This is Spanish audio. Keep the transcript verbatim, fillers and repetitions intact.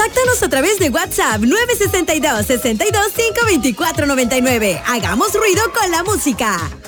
Contáctanos a través de WhatsApp nueve seis dos, seis dos cinco, dos cuatro nueve nueve. Hagamos ruido con la música.